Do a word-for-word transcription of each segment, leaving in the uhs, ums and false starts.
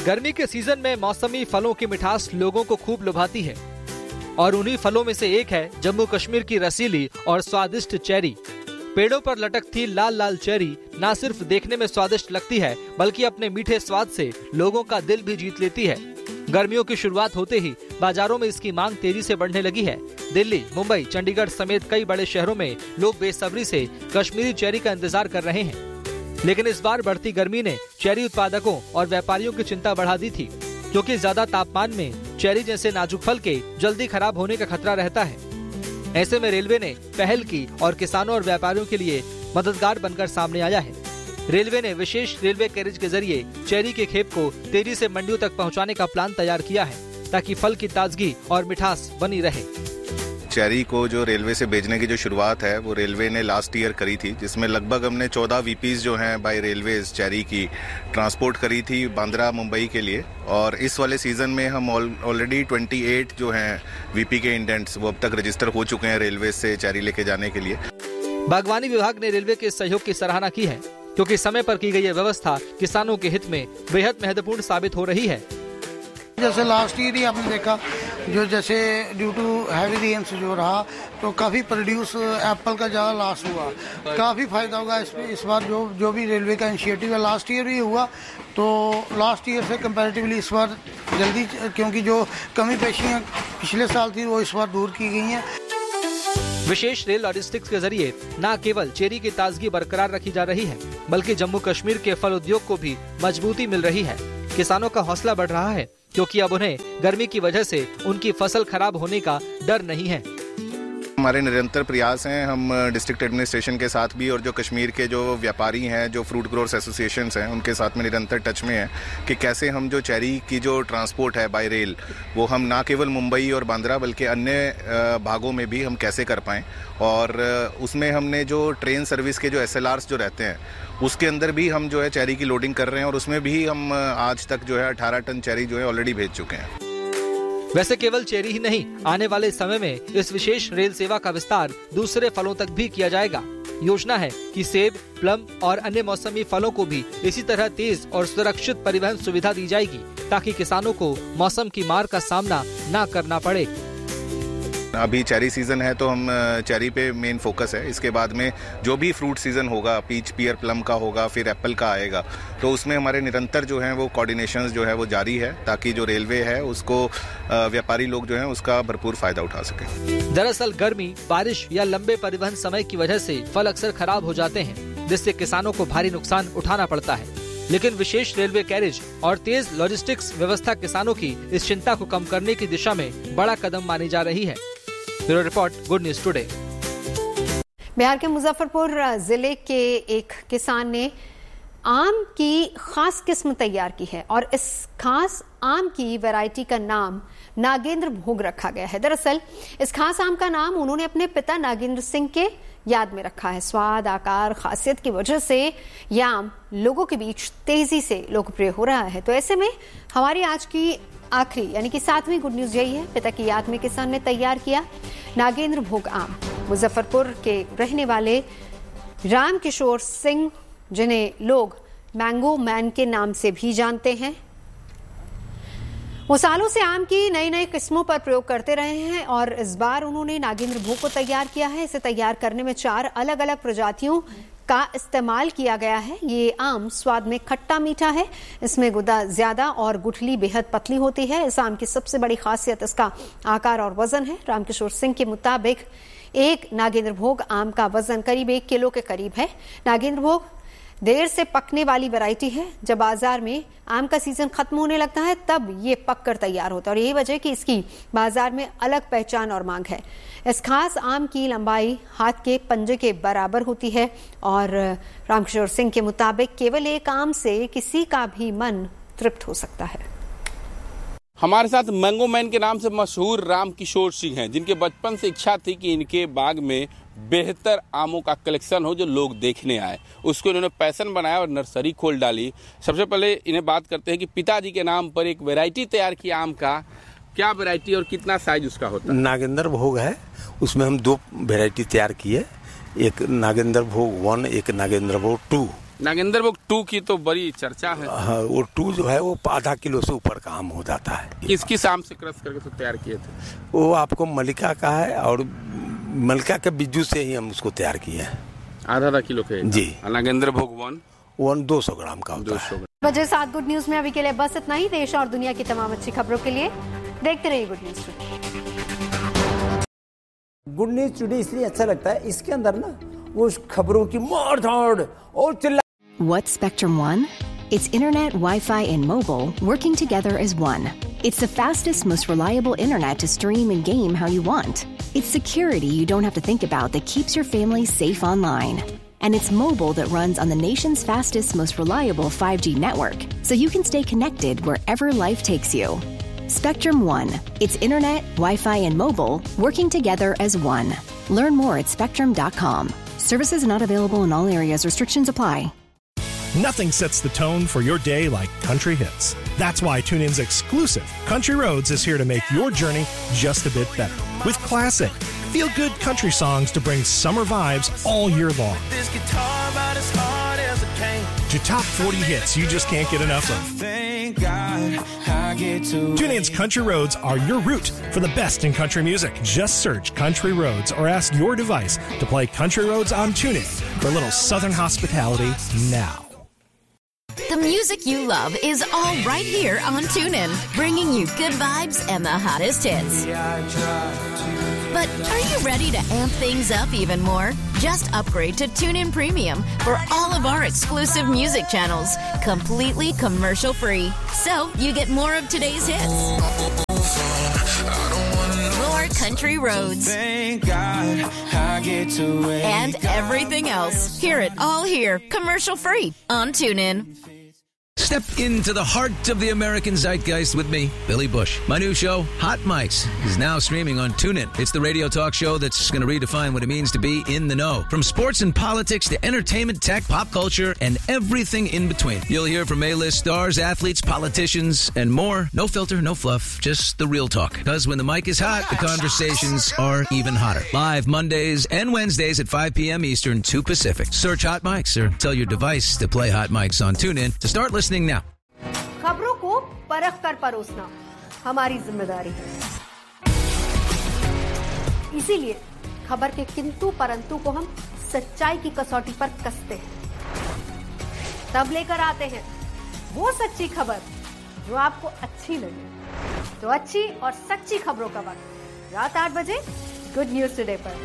गर्मी के सीजन में मौसमी फलों की मिठास लोगों को खूब लुभाती है और उन्हीं फलों में से एक है जम्मू कश्मीर की रसीली और स्वादिष्ट चेरी। पेड़ों पर लटकती लाल लाल चेरी न सिर्फ देखने में स्वादिष्ट लगती है बल्कि अपने मीठे स्वाद से लोगों का दिल भी जीत लेती है। गर्मियों की शुरुआत होते ही बाजारों में इसकी मांग तेजी से बढ़ने लगी है। दिल्ली, मुंबई, चंडीगढ़ समेत कई बड़े शहरों में लोग बेसब्री से कश्मीरी चेरी का इंतजार कर रहे हैं। लेकिन इस बार बढ़ती गर्मी ने चेरी उत्पादकों और व्यापारियों की चिंता बढ़ा दी थी, क्योंकि ज्यादा तापमान में चेरी जैसे नाजुक फल के जल्दी खराब होने का खतरा रहता है। ऐसे में रेलवे ने पहल की और किसानों और व्यापारियों के लिए मददगार बनकर सामने आया है। रेलवे ने विशेष रेलवे कैरेज के जरिए चेरी के खेप को तेजी से मंडियों तक पहुंचाने का प्लान तैयार किया है, ताकि फल की ताजगी और मिठास बनी रहे। चेरी को जो रेलवे से भेजने की जो शुरुआत है वो रेलवे ने लास्ट ईयर करी थी, जिसमें लगभग हमने चौदह वीपीज जो हैं बाय रेलवेज चेरी की ट्रांसपोर्ट करी थी बांद्रा मुंबई के लिए। और इस वाले सीजन में हम ऑलरेडी अट्ठाईस जो हैं वीपी के इंडेंट्स वो अब तक रजिस्टर हो चुके हैं रेलवे से चेरी लेके जाने के लिए। बागवानी विभाग ने रेलवे के सहयोग की सराहना की है, क्योंकि समय पर की गई ये व्यवस्था किसानों के हित में बेहद महत्वपूर्ण साबित हो रही है। जैसे लास्ट ईयर ही आपने देखा, जो जैसे ड्यू टू हैवी रेन्स जो रहा तो काफ़ी प्रोड्यूस एप्पल का ज़्यादा लॉस हुआ। काफ़ी फायदा होगा इस इस बार जो जो भी रेलवे का इनिशिएटिव है। लास्ट ईयर भी हुआ तो लास्ट ईयर से कंपैरेटिवली इस बार जल्दी, क्योंकि जो कमी पेशियाँ पिछले साल थी वो इस बार दूर की गई हैं। विशेष रेल लॉजिस्टिक्स के जरिए न केवल चेरी की ताजगी बरकरार रखी जा रही है, बल्कि जम्मू कश्मीर के फल उद्योग को भी मजबूती मिल रही है। किसानों का हौसला बढ़ रहा है, क्योंकि अब उन्हें गर्मी की वजह से उनकी फसल खराब होने का डर नहीं है। हमारे निरंतर प्रयास हैं, हम डिस्ट्रिक्ट एडमिनिस्ट्रेशन के साथ भी और जो कश्मीर के जो व्यापारी हैं, जो फ्रूट ग्रोअर्स एसोसिएशंस हैं, उनके साथ में निरंतर टच में हैं कि कैसे हम जो चेरी की जो ट्रांसपोर्ट है बाय रेल वो हम ना केवल मुंबई और बांद्रा बल्कि अन्य भागों में भी हम कैसे कर पाएँ। और उसमें हमने जो ट्रेन सर्विस के जो एस एल आर्स जो रहते हैं उसके अंदर भी हम जो है चेरी की लोडिंग कर रहे हैं और उसमें भी हम आज तक जो है अठारह टन चेरी जो है ऑलरेडी भेज चुके हैं। वैसे केवल चेरी ही नहीं, आने वाले समय में इस विशेष रेल सेवा का विस्तार दूसरे फलों तक भी किया जाएगा। योजना है कि सेब, प्लम और अन्य मौसमी फलों को भी इसी तरह तेज और सुरक्षित परिवहन सुविधा दी जाएगी, ताकि किसानों को मौसम की मार का सामना न करना पड़े। अभी चेरी सीजन है तो हम चेरी पे मेन फोकस है। इसके बाद में जो भी फ्रूट सीजन होगा, पीच, पियर, प्लम का होगा, फिर एप्पल का आएगा, तो उसमें हमारे निरंतर जो है वो कोऑर्डिनेशंस जो है वो जारी है, ताकि जो रेलवे है उसको व्यापारी लोग जो है उसका भरपूर फायदा उठा सके। दरअसल गर्मी, बारिश या लंबे परिवहन समय की वजह से फल अक्सर खराब हो जाते हैं, जिससे किसानों को भारी नुकसान उठाना पड़ता है। लेकिन विशेष रेलवे कैरेज और तेज लॉजिस्टिक्स व्यवस्था किसानों की इस चिंता को कम करने की दिशा में बड़ा कदम मानी जा रही है। Bureau report, good news today. Bihar के मुजफ्फरपुर जिले के एक किसान ने आम की खास किस्म तैयार की है और इस खास आम की वैरायटी का नाम नागेंद्र भोग रखा गया है। दरअसल इस खास आम का नाम उन्होंने अपने पिता नागेंद्र सिंह के याद में रखा है। स्वाद, आकार, खासियत की वजह से यह आम लोगों के बीच तेजी से लोकप्रिय हो रहा है। तो ऐसे में हमारी आज की आखिरी यानी कि सातवीं गुड न्यूज यही है, पिता की याद में किसान ने तैयार किया नागेंद्र भोग आम। मुजफ्फरपुर के रहने वाले राम किशोर सिंह, जिन्हें लोग मैंगो मैन के नाम से भी जानते हैं, वो सालों से आम की नई नई किस्मों पर प्रयोग करते रहे हैं और इस बार उन्होंने नागेंद्र भोग को तैयार किया है। इसे तैयार करने में चार अलग अलग प्रजातियों का इस्तेमाल किया गया है। ये आम स्वाद में खट्टा मीठा है, इसमें गुदा ज्यादा और गुठली बेहद पतली होती है। इस आम की सबसे बड़ी खासियत इसका आकार और वजन है। रामकिशोर सिंह के मुताबिक एक नागेंद्र भोग आम का वजन करीब एक किलो के करीब है। नागेंद्र भोग देर से पकने वाली वैरायटी है। जब बाजार में आम का सीजन खत्म होने लगता है तब ये पककर तैयार होता है और यही वजह कि इसकी बाजार में अलग पहचान और मांग है। इस खास आम की लंबाई हाथ के पंजे के बराबर होती है और रामकिशोर सिंह के मुताबिक केवल एक आम से किसी का भी मन तृप्त हो सकता है। हमारे साथ मैंगो मैन के नाम से मशहूर राम किशोर सिंह हैं, जिनके बचपन से इच्छा थी कि इनके बाग में बेहतर आमों का कलेक्शन हो जो लोग देखने आए। उसको इन्होंने पैशन बनाया और नर्सरी खोल डाली। सबसे पहले इन्हें बात करते हैं कि पिताजी के नाम पर एक वैरायटी तैयार की आम का। क्या वैरायटी और कितना साइज उसका होता है? नागेंद्र भोग है, उसमें हम दो वैरायटी तैयार किए, एक नागेंद्र भोग वन, एक नागेंद्र भोग टू। नागेंद्र भोग टू की तो बड़ी चर्चा है। हाँ, वो टू जो है वो आधा किलो से ऊपर का आम हो जाता है। किस किस आम से क्रश करके तो तैयार किए थे? वो आपको मलिका का है और मलिका के बिज्जू से ही हम उसको तैयार किए हैं। आधा आधा किलो के जी। नागेंद्र भोग वन वन दो सौ ग्राम का होता है। बजे सात गुड न्यूज में अभी के लिए बस इतना ही। देश और दुनिया की तमाम अच्छी खबरों के लिए देखते रहिए good news today. Good news today इसलिए अच्छा लगता है, इसके अंदर ना वो खबरों की मार धाड़ और चिल्ला। What's Spectrum One? It's internet, Wi-Fi, and mobile working together as one. It's the fastest, most reliable internet to stream and game how you want. It's security you don't have to think about that keeps your family safe online. And it's mobile that runs on the nation's fastest, most reliable five G network, so you can stay connected wherever life takes you. Spectrum One. It's internet, Wi-Fi, and mobile working together as one. Learn more at spectrum dot com. Services not available in all areas. Restrictions apply. Nothing sets the tone for your day like Country Hits. That's why TuneIn's exclusive Country Roads is here to make your journey just a bit better. With classic, feel-good country songs to bring summer vibes all year long. To top forty hits you just can't get enough of. TuneIn's Country Roads are your route for the best in country music. Just search Country Roads or ask your device to play Country Roads on TuneIn for a little southern hospitality now. The music you love is all right here on TuneIn, bringing you good vibes and the hottest hits. But are you ready to amp things up even more? Just upgrade to TuneIn Premium for all of our exclusive music channels, completely commercial free. So you get more of today's hits. More country roads. And everything else. Hear it all here, commercial free on TuneIn. Step into the heart of the American zeitgeist with me, Billy Bush. My new show, Hot Mics, is now streaming on TuneIn. It's the radio talk show that's going to redefine what it means to be in the know. From sports and politics to entertainment, tech, pop culture, and everything in between. You'll hear from A-list stars, athletes, politicians, and more. No filter, no fluff, just the real talk. Because when the mic is hot, the conversations are even hotter. Live Mondays and Wednesdays at five p.m. Eastern, two Pacific. Search Hot Mics or tell your device to play Hot Mics on TuneIn to start listening now. खबरों को परख कर परोसना हमारी जिम्मेदारी है। इसीलिए खबर के किंतु परंतु को हम सच्चाई की कसौटी पर कसते हैं। तब लेकर आते हैं वो सच्ची खबर जो आपको अच्छी लगे। तो अच्छी और सच्ची खबरों का वक्त रात आठ बजे गुड न्यूज टुडे पर।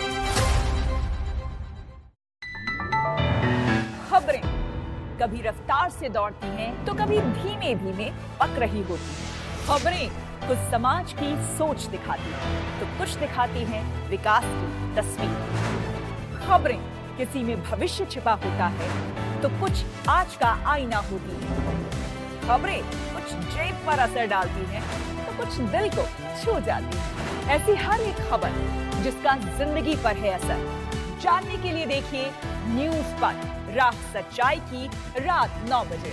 खबरें कभी रफ्तार से दौड़ती हैं तो कभी धीमे धीमे पक रही होती हैं। खबरें कुछ समाज की सोच दिखाती हैं तो कुछ दिखाती हैं विकास की तस्वीर। खबरें किसी में भविष्य छिपा होता है तो कुछ आज का आईना होती है। खबरें कुछ जेब पर असर डालती हैं तो कुछ दिल को छू जाती है। ऐसी हर एक खबर जिसका जिंदगी पर है असर, जानने के लिए देखिए न्यूज पर रात सच्चाई की रात नौ बजे।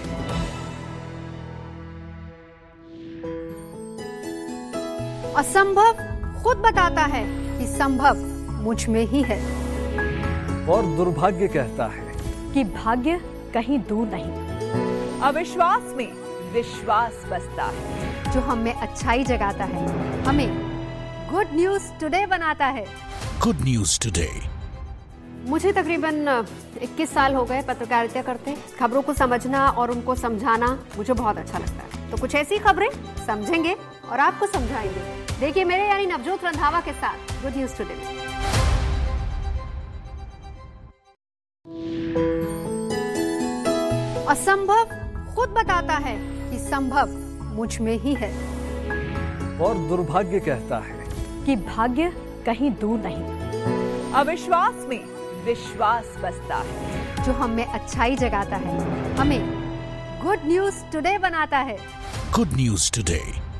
असंभव खुद बताता है कि संभव मुझ में ही है। और दुर्भाग्य कहता है कि भाग्य कहीं दूर नहीं। अविश्वास में विश्वास बसता है। जो हमें अच्छाई जगाता है, हमें गुड न्यूज टुडे बनाता है। Good news today. मुझे तकरीबन इक्कीस साल हो गए पत्रकारिता करते। खबरों को समझना और उनको समझाना मुझे बहुत अच्छा लगता है। तो कुछ ऐसी खबरें समझेंगे और आपको समझाएंगे। देखिए मेरे यानी नवजोत रंधावा के साथ गुड न्यूज टुडे में। असंभव खुद बताता है कि संभव मुझ में ही है। और दुर्भाग्य कहता है कि भाग्य कहीं दूर नहीं। अविश्वास में विश्वास बसता है। जो हमें अच्छाई जगाता है, हमें गुड न्यूज टुडे बनाता है। Good news today.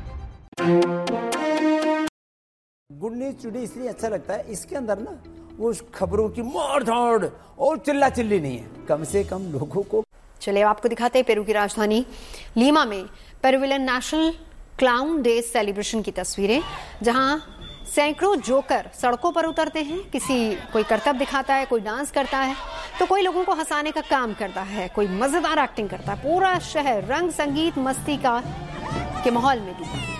Good news today इसलिए अच्छा लगता है, इसके अंदर ना वो खबरों की मार धाड़ और चिल्ला चिल्ली नहीं है। कम से कम लोगों को। चलिए आपको दिखाते हैं पेरू की राजधानी लीमा में पेरुविलियन नेशनल क्लाउन डे सेलिब्रेशन की तस्वीरें, जहां सैकड़ों जोकर सड़कों पर उतरते हैं। किसी कोई करतब दिखाता है, कोई डांस करता है, तो कोई लोगों को हंसाने का काम करता है, कोई मजेदार एक्टिंग करता है। पूरा शहर रंग, संगीत, मस्ती का के माहौल में डूबा है।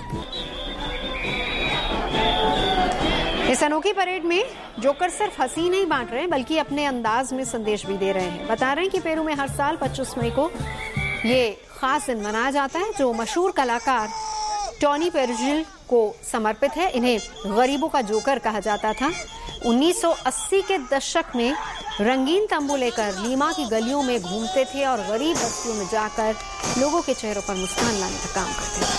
इस अनोखी परेड में जोकर सिर्फ हंसी नहीं बांट रहे हैं, बल्कि अपने अंदाज में संदेश भी दे रहे हैं। बता रहे हैं कि पेरू में हर साल पच्चीस मई को ये खास दिन मनाया जाता है, जो मशहूर कलाकार टॉनी पेरुजिल को समर्पित है। इन्हें गरीबों का जोकर कहा जाता था। उन्नीस सौ अस्सी के दशक में रंगीन तंबू लेकर लीमा की गलियों में घूमते थे और गरीब बस्तियों में जाकर लोगों के चेहरों पर मुस्कान लाने का काम करते थे।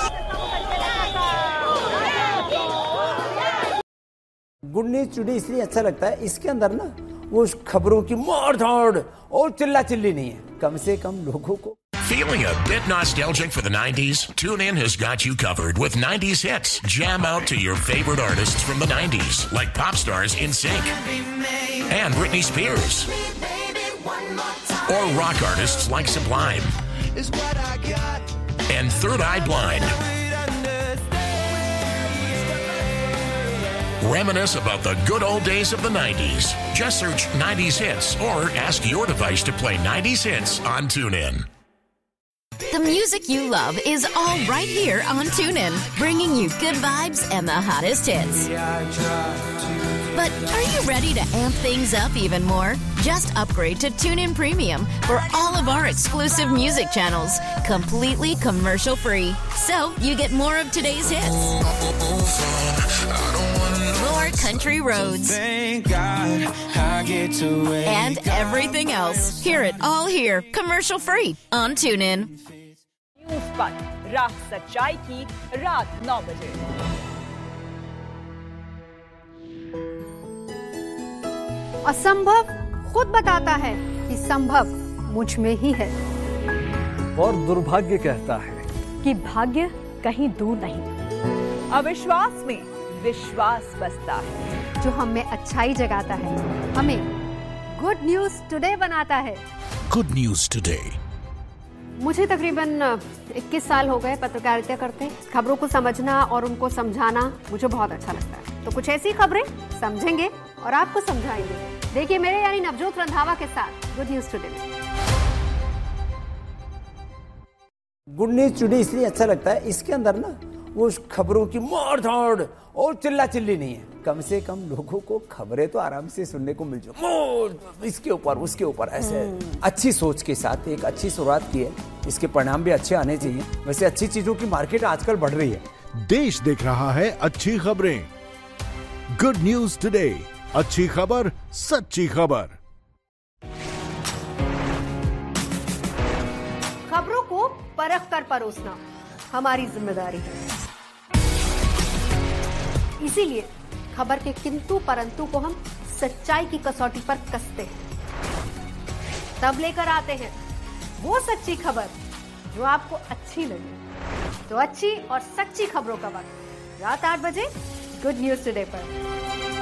गुड न्यूज टुडे इसलिए अच्छा लगता है, इसके अंदर ना वो खबरों की मार धाड़ और चिल्ला चिल्ली नहीं है। कम से कम लोगों को Feeling a bit nostalgic for the nineties? TuneIn has got you covered with nineties hits. Jam out to your favorite artists from the nineties, like pop stars NSYNC and Britney Spears, or rock artists like Sublime and Third Eye Blind. Reminisce about the good old days of the nineties. Just search nineties hits or ask your device to play nineties hits on TuneIn. The music you love is all right here on TuneIn, bringing you good vibes and the hottest hits. But are you ready to amp things up even more? Just upgrade to TuneIn Premium for all of our exclusive music channels, completely commercial free. So you get more of today's hits, more country roads, Thank God I get to and everything else. Hear it all here, commercial free on TuneIn. News पर राह सच्चाई की रात नौ बजे। असंभव खुद बताता है कि संभव मुझ में ही है, और दुर्भाग्य कहता है कि भाग्य कहीं दूर नहीं। अविश्वास में विश्वास बसता है, जो हम में अच्छाई जगाता है, हमें गुड न्यूज टुडे बनाता है। Good News Today. मुझे तकरीबन इक्कीस साल हो गए पत्रकारिता करते। खबरों को समझना और उनको समझाना मुझे बहुत अच्छा लगता है। तो कुछ ऐसी खबरें समझेंगे और आपको समझाएंगे। देखिए मेरे यानी नवजोत रंधावा के साथ गुड न्यूज टुडे में। गुड न्यूज टुडे इसलिए अच्छा लगता है, इसके अंदर ना वो खबरों की मार धाड़ और चिल्ला चिल्ली नहीं है। कम से कम लोगों को खबरें तो आराम से सुनने को मिल जाए, इसके ऊपर उसके ऊपर ऐसे अच्छी सोच के साथ एक अच्छी शुरुआत की है। इसके परिणाम भी अच्छे आने चाहिए। वैसे अच्छी चीजों की मार्केट आजकल बढ़ रही है। देश देख रहा है अच्छी खबरें। गुड न्यूज टुडे, अच्छी खबर, सच्ची खबर। खबरों को परख कर परोसना हमारी जिम्मेदारी है। इसीलिए खबर के किंतु परंतु को हम सच्चाई की कसौटी पर कसते हैं, तब लेकर आते हैं वो सच्ची खबर जो आपको अच्छी लगे। तो अच्छी और सच्ची खबरों का वक्त रात आठ बजे गुड न्यूज टुडे पर।